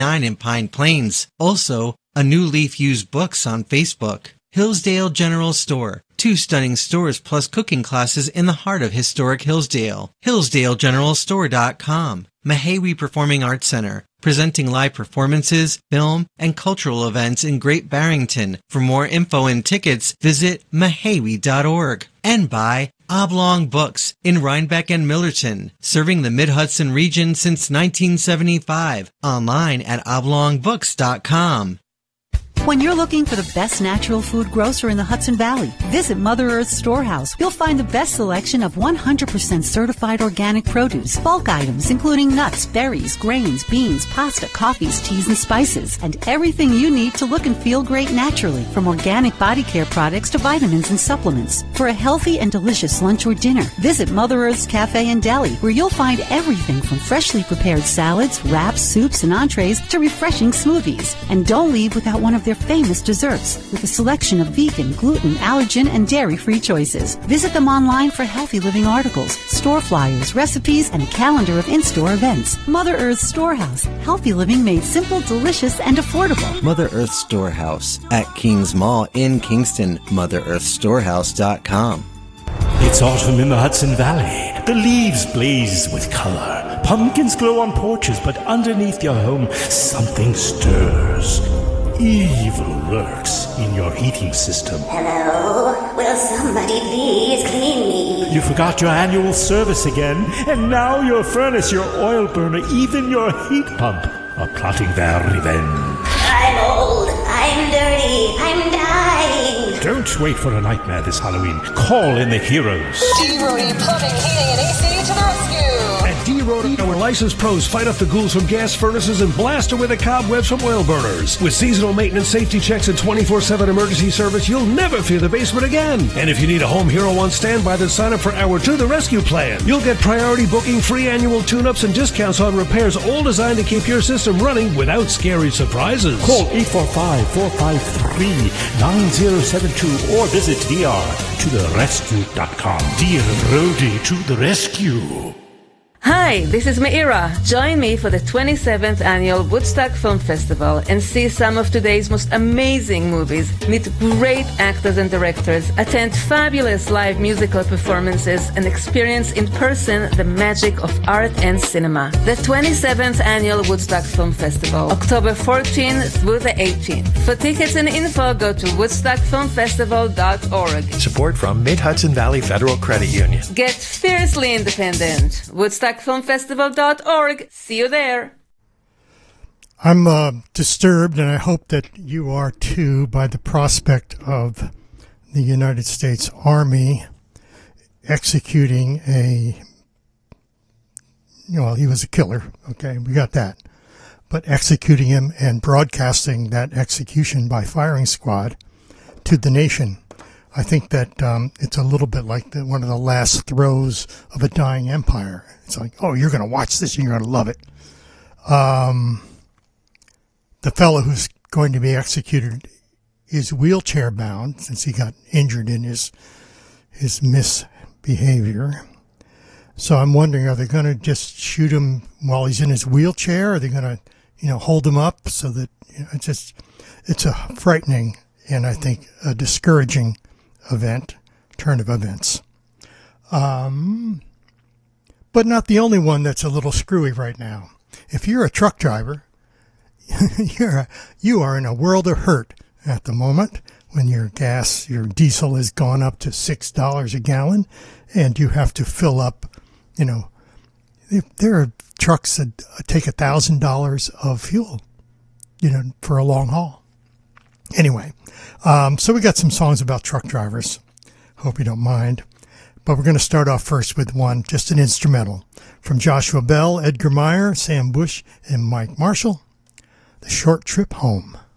in Pine Plains. Also, A New Leaf Used Books on Facebook. Hillsdale General Store. 2 stunning stores plus cooking classes in the heart of historic Hillsdale. HillsdaleGeneralStore.com. Mahawi Performing Arts Center. Presenting live performances, film, and cultural events in Great Barrington. For more info and tickets, visit mahawi.org. And by Oblong Books in Rhinebeck and Millerton, serving the Mid-Hudson region since 1975. Online at oblongbooks.com. When you're looking for the best natural food grocer in the Hudson Valley, visit Mother Earth's Storehouse. You'll find the best selection of 100% certified organic produce, bulk items including nuts, berries, grains, beans, pasta, coffees, teas, and spices, and everything you need to look and feel great naturally, from organic body care products to vitamins and supplements. For a healthy and delicious lunch or dinner, visit Mother Earth's Cafe and Deli, where you'll find everything from freshly prepared salads, wraps, soups, and entrees to refreshing smoothies. And don't leave without one of their famous desserts with a selection of vegan, gluten, allergen, and dairy-free choices. Visit them online for healthy living articles, store flyers, recipes, and a calendar of in-store events. Mother Earth's Storehouse. Healthy living made simple, delicious, and affordable. Mother Earth Storehouse at Kings Mall in Kingston. MotherEarthStorehouse.com. It's autumn in the Hudson Valley. The leaves blaze with color. Pumpkins glow on porches, but underneath your home, something stirs. Evil lurks in your heating system. Hello? Will somebody please clean me? You forgot your annual service again, and now your furnace, your oil burner, even your heat pump are plotting their revenge. I'm old. I'm dirty. I'm dying. Don't wait for a nightmare this Halloween. Call in the heroes. D-Rody Plumbing, Heating, and AC to the rescue. At D-Rody, our licensed pros fight off the ghouls from gas furnaces and blast away the cobwebs from oil burners. With seasonal maintenance, safety checks, and 24/7 emergency service, you'll never fear the basement again. And if you need a home hero on standby, then sign up for our To the Rescue plan. You'll get priority booking, free annual tune-ups, and discounts on repairs, all designed to keep your system running without scary surprises. Call 845-453-9072 or visit drtotherescue.com. D-Rody to the rescue. Hi, this is Meira. Join me for the 27th Annual Woodstock Film Festival and see some of today's most amazing movies, meet great actors and directors, attend fabulous live musical performances, and experience in person the magic of art and cinema. The 27th Annual Woodstock Film Festival, October 14th through the 18th. For tickets and info, go to woodstockfilmfestival.org. Support from Mid-Hudson Valley Federal Credit Union. Get fiercely independent. woodstockfilmfestival.org. See you there. I'm disturbed, and I hope that you are too, by the prospect of the United States Army executing he was a killer, okay, we got that, but executing him and broadcasting that execution by firing squad to the nation. I think that it's a little bit like one of the last throes of a dying empire. It's like, oh, you're going to watch this and you're going to love it. The fellow who's going to be executed is wheelchair bound since he got injured in his misbehavior. So I'm wondering, are they going to just shoot him while he's in his wheelchair? Are they going to, hold him up so that, it's a frightening and I think a discouraging turn of events. But not the only one that's a little screwy right now. If you're a truck driver, you are in a world of hurt at the moment when your diesel has gone up to $6 a gallon and you have to fill up, there are trucks that take $1,000 of fuel, for a long haul. Anyway, so we got some songs about truck drivers. Hope you don't mind. But we're going to start off first with one, just an instrumental, from Joshua Bell, Edgar Meyer, Sam Bush, and Mike Marshall, The Short Trip Home.